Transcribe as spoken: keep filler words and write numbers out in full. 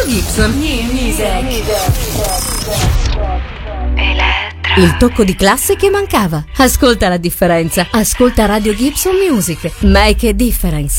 Gibson New Music. Il tocco di classe che mancava. Ascolta la differenza. Ascolta Radio Gibson Music. Make a difference.